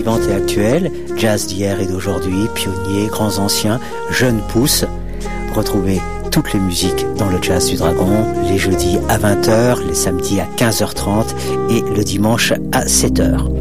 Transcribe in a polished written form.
vivante et actuelle, jazz d'hier et d'aujourd'hui, pionniers, grands anciens, jeunes pousses. Retrouvez toutes les musiques dans le Jazz du Dragon, les jeudis à 20h, les samedis à 15h30 et le dimanche à 7h.